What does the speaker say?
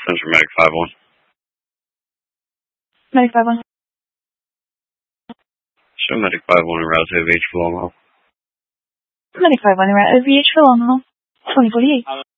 Central Medic 5-1. Medic 5-1. Show Medic 5-1 en route to OVH for long haul. Medic 5-1 en route OVH for long haul. 2048.